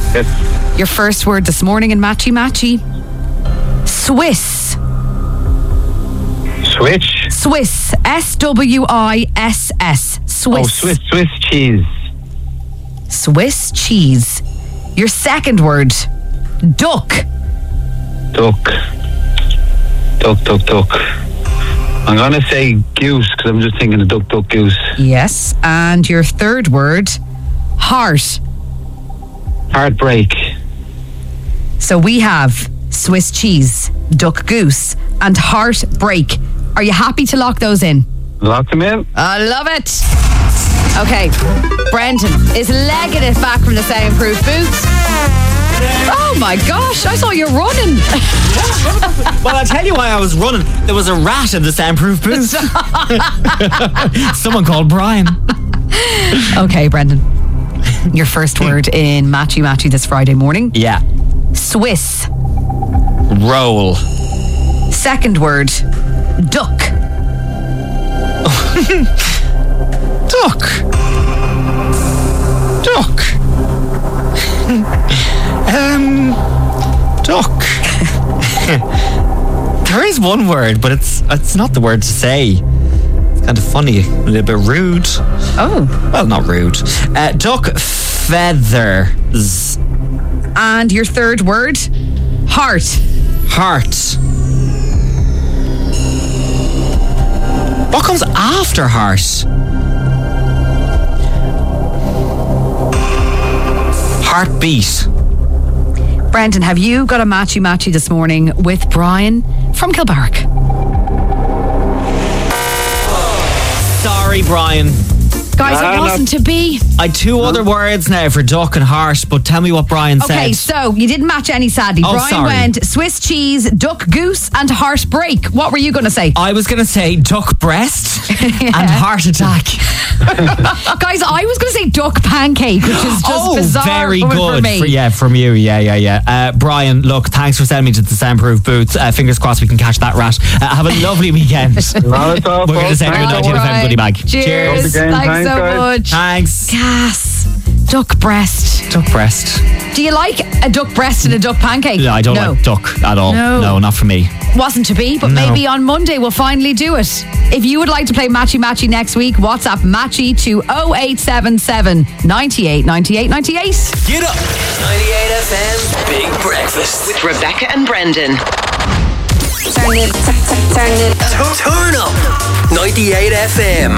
Yes. Your first word this morning in Matchy Matchy. Swiss. Switch. Swiss. SWISS. Swiss. Oh, Swiss cheese. Swiss cheese. Your second word. Duck. Duck. I'm going to say goose because I'm just thinking of duck, goose. Yes. And your third word. Heart. Heartbreak. So we have Swiss cheese, duck goose, and heartbreak. Are you happy to lock those in? Lock them in. I love it. Okay, Brendan is legging it back from the soundproof booth. Oh my gosh, I saw you running. Well, I'll tell you why I was running. There was a rat in the soundproof booth. Someone called Brian. Okay, Brendan. Your first word in Matchy Matchy this Friday morning. Yeah. Swiss. Roll. Second word. Duck. Duck. Duck. There is one word, but it's not the word to say. It's kind of funny, a little bit rude. Oh. Well, not rude. Duck feathers. And your third word. Heart. Heart. What comes after heart? Heartbeat. Brendan, have you got a Matchy Matchy this morning with Brian from Kilbarrack? Sorry, Brian. Guys, it wasn't to be. I had two other words now for duck and heart, but tell me what Brian said. Okay, so you didn't match any, sadly. Oh, Brian sorry. went Swiss cheese, duck goose, and heartbreak. What were you going to say? I was going to say duck breast and heart attack. Guys, I was going to say duck pancake, which is just bizarre. Very coming good. from me. From you. Yeah. Brian, look, thanks for sending me to the soundproof booth. Fingers crossed we can catch that rat. Have a lovely weekend. Not at all, We're going to send you a All 19 FM goodie bag. Cheers. Again. Thanks so guys. much. Thanks. Gas. Duck breast. Duck breast. Do you like a duck breast and a duck pancake? No, I don't like duck at all. No, not for me. Wasn't to be, but maybe on Monday we'll finally do it. If you would like to play Matchy Matchy next week, WhatsApp Matchy to 0877 98 98 98. Get up! 98 FM Big Breakfast With Rebecca and Brendan. Turn up 98 FM.